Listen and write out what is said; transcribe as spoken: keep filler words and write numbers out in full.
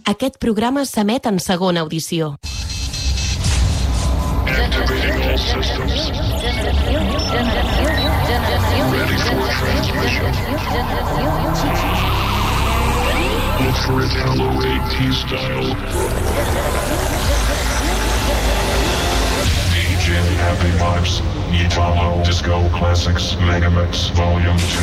Aquest programa s'emet en segona audició. Activating all systems. Ready for transmission. Ultra Italo eight style. D J Happy Vibes. Italo Disco Classics Megamix Volume two.